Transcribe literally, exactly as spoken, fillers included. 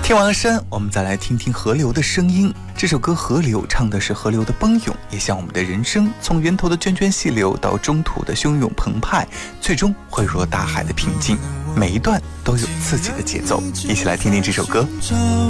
听完了山，我们再来听听河流的声音。这首歌《河流》唱的是河流的奔涌，也像我们的人生，从源头的涓涓细流到中途的汹涌澎湃，最终汇入大海的平静。每一段都有自己的节奏，一起来听听这首歌。